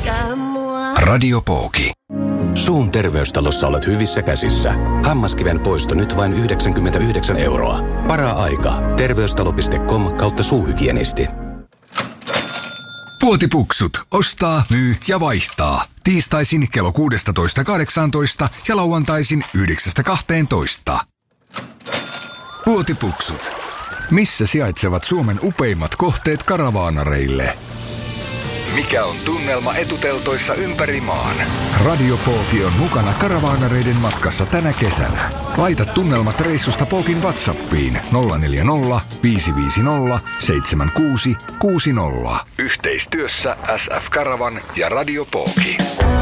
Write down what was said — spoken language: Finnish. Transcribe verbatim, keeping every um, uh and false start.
pelkää mua. Radio Pooki. Suun terveystalossa olet hyvissä käsissä. Hammaskiven poisto nyt vain yhdeksänkymmentäyhdeksän euroa. Para-aika. Terveystalo piste com kautta suuhygienisti. Puotipuksut. Ostaa, myy ja vaihtaa. Tiistaisin kello kuusitoista kahdeksantoista ja lauantaisin yhdeksästä kahteentoista. Puotipuksut. Missä sijaitsevat Suomen upeimmat kohteet karavaanareille? Mikä on tunnelma etuteltoissa ympäri maan? Radio Pooki on mukana karavaanareiden matkassa tänä kesänä. Laita tunnelmat reissusta Pookin WhatsAppiin nolla neljä nolla viisi viisi nolla seitsemän kuusi kuusi nolla. Yhteistyössä S F Karavan ja Radio Pooki.